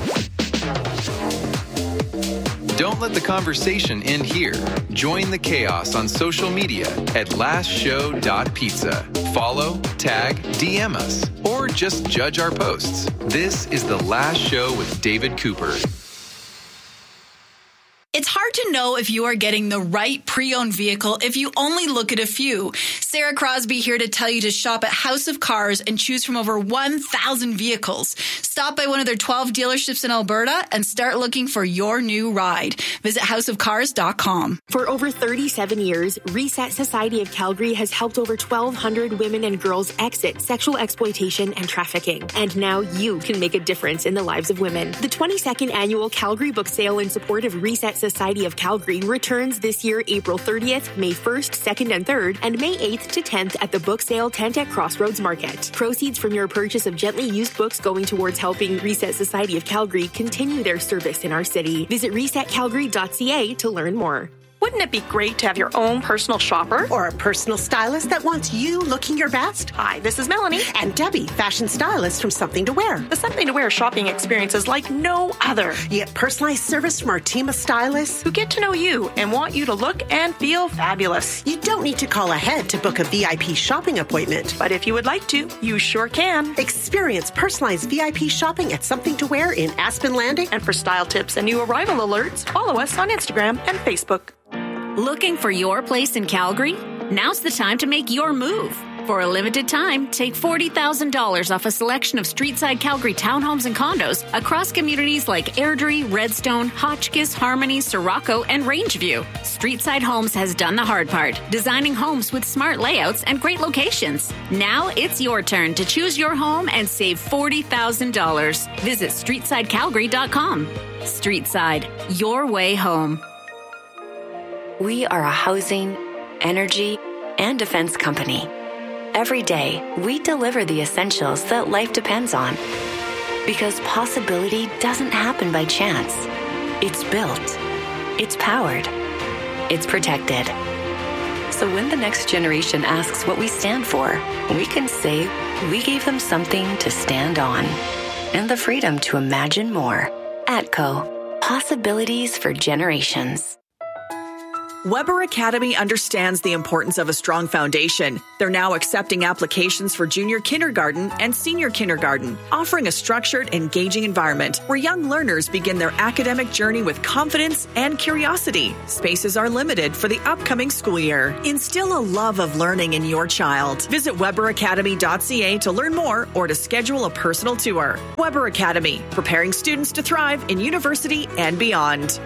Don't let the conversation end here. Join the chaos on social media at last show dot pizza. Follow, tag, D M us, or just judge our posts. This is The Last Show with David Cooper. It's hard to know if you are getting the right pre-owned vehicle if you only look at a few. Sarah Crosby here to tell you to shop at House of Cars and choose from over one thousand vehicles. Stop by one of their twelve dealerships in Alberta and start looking for your new ride. Visit house of cars dot com. For over thirty-seven years, Reset Society of Calgary has helped over twelve hundred women and girls exit sexual exploitation and trafficking. And now you can make a difference in the lives of women. The twenty-second annual Calgary Book Sale in support of Reset Society of Calgary returns this year April thirtieth, May first, second, and third, and May eighth to tenth at the Book Sale tent at Crossroads Market. Proceeds from your purchase of gently used books going towards helping Reset Society of Calgary continue their service in our city. Visit reset calgary dot c a to learn more. Wouldn't it be great to have your own personal shopper? Or a personal stylist that wants you looking your best? Hi, this is Melanie. And Debbie, fashion stylist from Something to Wear. The Something to Wear shopping experience is like no other. You get personalized service from our team of stylists who get to know you and want you to look and feel fabulous. You don't need to call ahead to book a V I P shopping appointment. But if you would like to, you sure can. Experience personalized V I P shopping at Something to Wear in Aspen Landing. And for style tips and new arrival alerts, follow us on Instagram and Facebook. Looking for your place in Calgary? Now's the time to make your move. For a limited time, take forty thousand dollars off a selection of Streetside Calgary townhomes and condos across communities like Airdrie, Redstone, Hotchkiss, Harmony, Sirocco, and Rangeview. Streetside Homes has done the hard part, designing homes with smart layouts and great locations. Now it's your turn to choose your home and save forty thousand dollars. Visit streetside calgary dot com. Streetside, your way home. We are a housing, energy, and Defense Company. Every day, we deliver the essentials that life depends on. Because possibility doesn't happen by chance. It's built. It's powered. It's protected. So when the next generation asks what we stand for, we can say we gave them something to stand on. And the freedom to imagine more. ATCO. Possibilities for generations. Weber Academy understands the importance of a strong foundation. They're now accepting applications for junior kindergarten and senior kindergarten, offering a structured, engaging environment where young learners begin their academic journey with confidence and curiosity. Spaces are limited for the upcoming school year. Instill a love of learning in your child. Visit weber academy dot c a to learn more or to schedule a personal tour. Weber Academy, preparing students to thrive in university and beyond.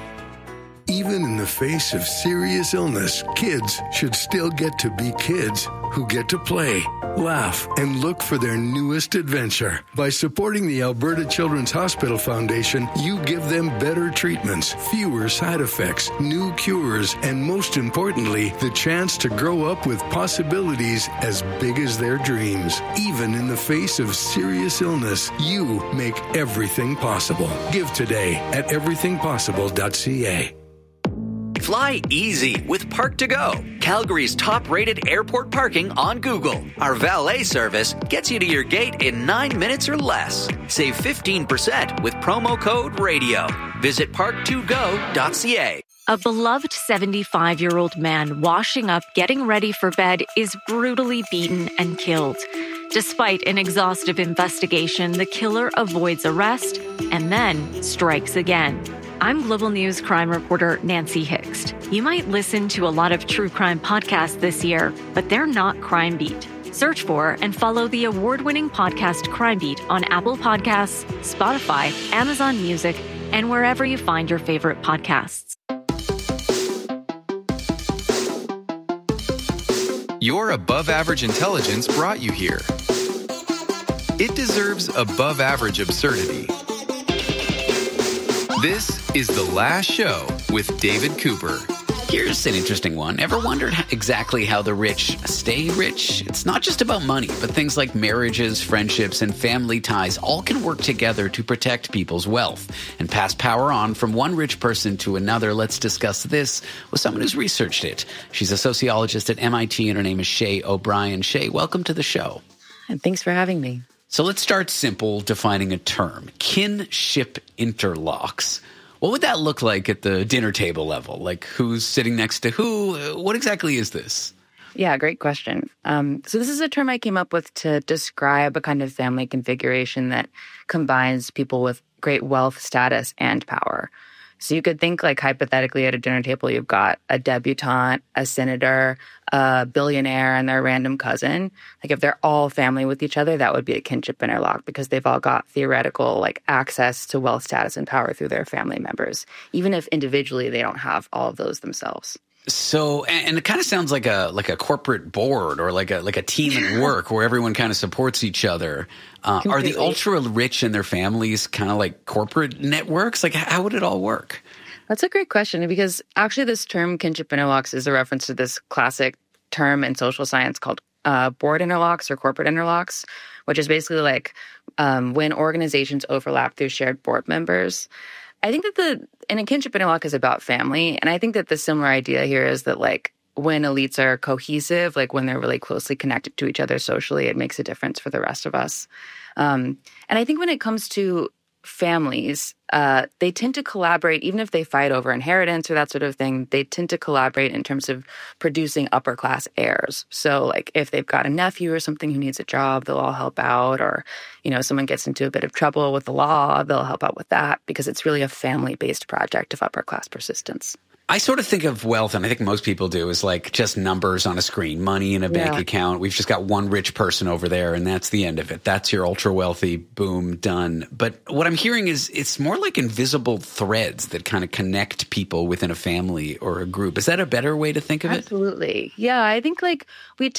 Even in the face of serious illness, kids should still get to be kids who get to play, laugh, and look for their newest adventure. By supporting the Alberta Children's Hospital Foundation, you give them better treatments, fewer side effects, new cures, and most importantly, the chance to grow up with possibilities as big as their dreams. Even in the face of serious illness, you make everything possible. Give today at everything possible dot c a. Fly easy with Park to Go, Calgary's top-rated airport parking on Google. Our valet service gets you to your gate in nine minutes or less. Save fifteen percent with promo code RADIO. Visit park to go dot c a. A beloved seventy-five-year-old man washing up, getting ready for bed, is brutally beaten and killed. Despite an exhaustive investigation, the killer avoids arrest and then strikes again. I'm Global News crime reporter Nancy Hixt. You might listen to a lot of true crime podcasts this year, but they're not Crime Beat. Search for and follow the award-winning podcast Crime Beat on Apple Podcasts, Spotify, Amazon Music, and wherever you find your favorite podcasts. Your above-average intelligence brought you here. It deserves above-average absurdity. This is The Last Show with David Cooper. Here's an interesting one. Ever wondered how, exactly how the rich stay rich? It's not just about money, but things like marriages, friendships, and family ties all can work together to protect people's wealth and pass power on from one rich person to another. Let's discuss this with someone who's researched it. She's a sociologist at M I T, and her name is Shay O'Brien. Shay, welcome to the show. Thanks for having me. So let's start simple, defining a term. Kinship interlocks. What would that look like at the dinner table level? Like who's sitting next to who? What exactly is this? Yeah, great question. Um, so this is a term I came up with to describe a kind of family configuration that combines people with great wealth, status, and power. So you could think like hypothetically at a dinner table, you've got a debutante, a senator, a billionaire, and their random cousin. Like if they're all family with each other, that would be a kinship interlock because they've all got theoretical like access to wealth, status, and power through their family members, even if individually they don't have all of those themselves. So, and it kind of sounds like a like a corporate board or like a like a team at work where everyone kind of supports each other. Uh, are the ultra rich and their families kind of like corporate networks? Like, how would it all work? That's a great question because actually, this term kinship interlocks is a reference to this classic term in social science called uh, board interlocks or corporate interlocks, which is basically like um, when organizations overlap through shared board members. I think that the and a kinship interlock is about family, and I think that the similar idea here is that like when elites are cohesive, like when they're really closely connected to each other socially, it makes a difference for the rest of us. Um, and I think when it comes to families, uh, they tend to collaborate, even if they fight over inheritance or that sort of thing, they tend to collaborate in terms of producing upper class heirs. So like if they've got a nephew or something who needs a job, they'll all help out. Or, you know, someone gets into a bit of trouble with the law, they'll help out with that because it's really a family-based project of upper class persistence. I sort of think of wealth, and I think most people do, as like just numbers on a screen, money in a bank yeah. account. We've just got one rich person over there, and that's the end of it. That's your ultra wealthy, boom, done. But what I'm hearing is it's more like invisible threads that kind of connect people within a family or a group. Is that a better way to think of it? Absolutely. Yeah, I think like we tend to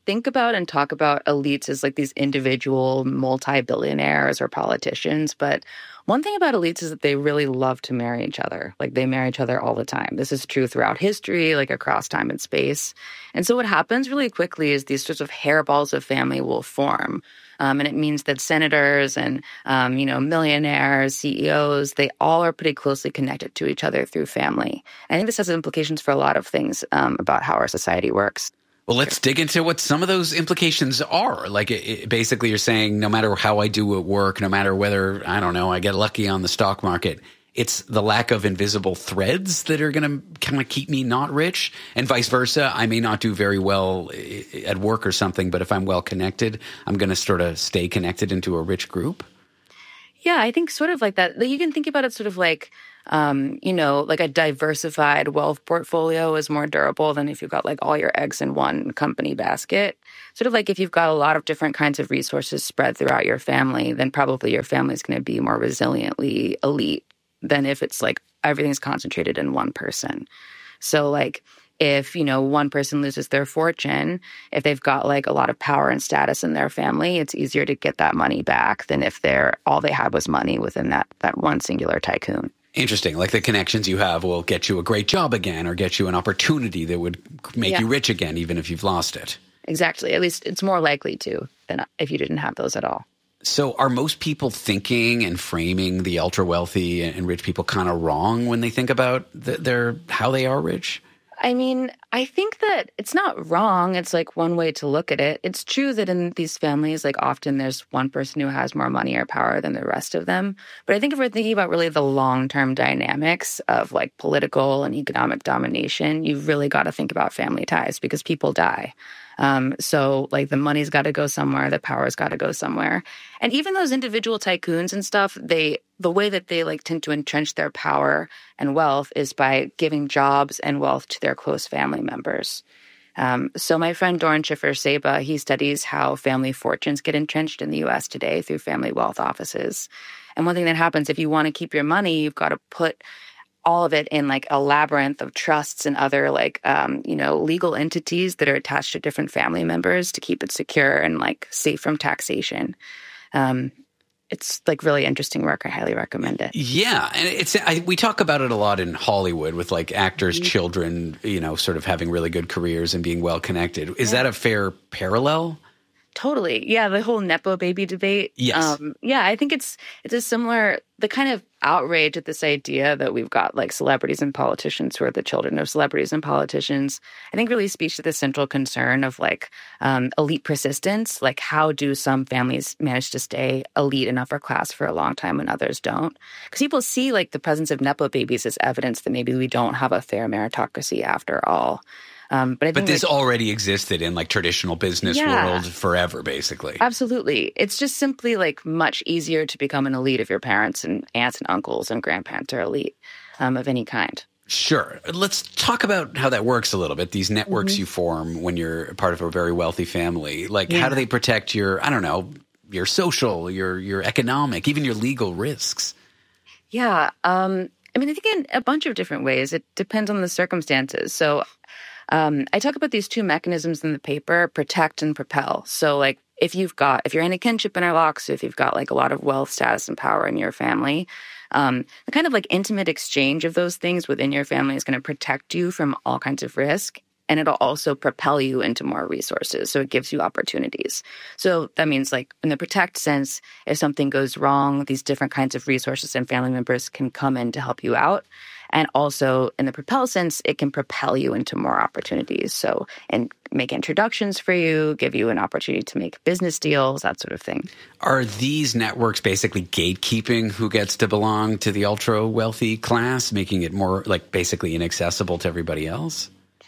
think about and talk about elites as like these individual multi-billionaires or politicians, but one thing about elites is that they really love to marry each other. Like they marry each other all the time. This is true throughout history, like across time and space. And so what happens really quickly is these sorts of hairballs of family will form. Um, and it means that senators and, um, you know, millionaires, C E Os, they all are pretty closely connected to each other through family. I think this has implications for a lot of things um, about how our society works. Well, let's dig into what some of those implications are. Like, it, it, basically, you're saying no matter how I do at work, no matter whether, I don't know, I get lucky on the stock market, it's the lack of invisible threads that are going to kind of keep me not rich, and vice versa. I may not do very well at work or something, but if I'm well connected, I'm going to sort of stay connected into a rich group. Yeah, I think sort of like that. You can think about it sort of like, um, you know, like a diversified wealth portfolio is more durable than if you've got like all your eggs in one company basket. Sort of like if you've got a lot of different kinds of resources spread throughout your family, then probably your family is going to be more resiliently elite than if it's like everything's concentrated in one person. So like if, you know, one person loses their fortune, if they've got like a lot of power and status in their family, it's easier to get that money back than if they're all they had was money within that that one singular tycoon. Interesting. Like the connections you have will get you a great job again or get you an opportunity that would make Yeah. you rich again, even if you've lost it. Exactly. At least it's more likely to than if you didn't have those at all. So are most people thinking and framing the ultra wealthy and rich people kind of wrong when they think about th- their how they are rich? I mean, I think that it's not wrong. It's like one way to look at it. It's true that in these families, like often there's one person who has more money or power than the rest of them. But I think if we're thinking about really the long-term dynamics of like political and economic domination, you've really got to think about family ties because people die. Um, so like the money's got to go somewhere, the power's got to go somewhere. And even those individual tycoons and stuff, they the way that they like tend to entrench their power and wealth is by giving jobs and wealth to their close family members. Um, so my friend Doran Schiffer-Seba, he studies how family fortunes get entrenched in the U S today through family wealth offices. And one thing that happens if you want to keep your money, you've got to put all of it in like a labyrinth of trusts and other like, um, you know, legal entities that are attached to different family members to keep it secure and like safe from taxation. Um, it's like really interesting work. I highly recommend it. Yeah, and it's I, we talk about it a lot in Hollywood with like actors' mm-hmm. children, you know, sort of having really good careers and being well connected. Is yeah. that a fair parallel? Totally. Yeah, the whole Nepo baby debate. Yes. Um, yeah, I think it's it's a similar, the kind of outrage at this idea that we've got like celebrities and politicians who are the children of celebrities and politicians, I think really speaks to the central concern of like um, elite persistence. Like how do some families manage to stay elite and upper class for a long time when others don't? Because people see like the presence of Nepo babies as evidence that maybe we don't have a fair meritocracy after all. Um, but I think but this like, already existed in like traditional business yeah, world forever, basically. Absolutely. It's just simply like much easier to become an elite if your parents and aunts and uncles and grandparents are elite um, of any kind. Sure. Let's talk about how that works a little bit. These networks mm-hmm. you form when you're part of a very wealthy family. Like yeah. how do they protect your, I don't know, your social, your your economic, even your legal risks? Yeah. Um, I mean, I think in a bunch of different ways. It depends on the circumstances. So Um, I talk about these two mechanisms in the paper, protect and propel. So like if you've got, if you're in a kinship interlock, so if you've got like a lot of wealth, status, and power in your family, um, the kind of like intimate exchange of those things within your family is going to protect you from all kinds of risk. And it'll also propel you into more resources. So it gives you opportunities. So that means like in the protect sense, if something goes wrong, these different kinds of resources and family members can come in to help you out. And also in the propel sense, it can propel you into more opportunities. So, and make introductions for you, give you an opportunity to make business deals, that sort of thing. Are these networks basically gatekeeping who gets to belong to the ultra wealthy class, making it more like basically inaccessible to everybody else?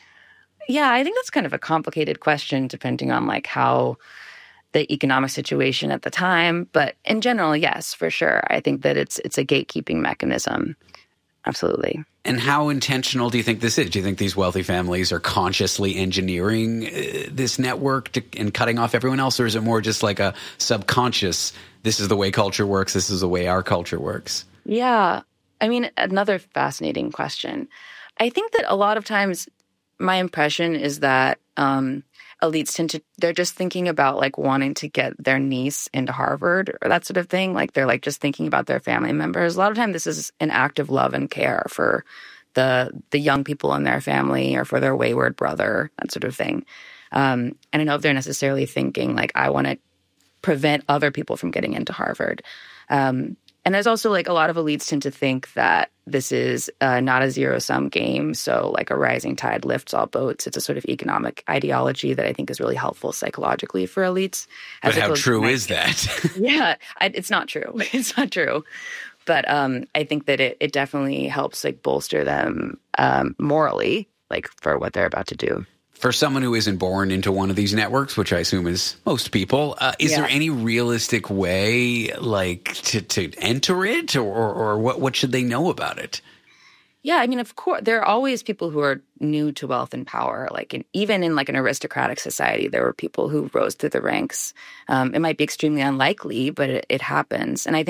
Yeah, I think that's kind of a complicated question depending on like how the economic situation at the time. But in general, yes, for sure. I think that it's it's a gatekeeping mechanism. Absolutely. And how intentional do you think this is? Do you think these wealthy families are consciously engineering uh, this network to, and cutting off everyone else? Or is it more just like a subconscious, this is the way culture works, this is the way our culture works? Yeah. I mean, another fascinating question. I think that a lot of times my impression is that, um, elites tend to, they're just thinking about like wanting to get their niece into Harvard or that sort of thing. Like they're like just thinking about their family members. A lot of time this is an act of love and care for the the young people in their family or for their wayward brother, that sort of thing. Um, and I don't know if they're necessarily thinking like, I want to prevent other people from getting into Harvard. Um, and there's also like a lot of elites tend to think that this is uh, not a zero-sum game. So like a rising tide lifts all boats. It's a sort of economic ideology that I think is really helpful psychologically for elites. But how true is that? Yeah, I, it's not true. It's not true. But um, I think that it, it definitely helps like bolster them um, morally, like for what they're about to do. For someone who isn't born into one of these networks, which I assume is most people, uh, is yeah. there any realistic way, like, to, to enter it, or, or, or what, what should they know about it? Yeah, I mean, of course, there are always people who are new to wealth and power. Like, in, even in like an aristocratic society, there were people who rose through the ranks. Um, it might be extremely unlikely, but it, it happens. And I think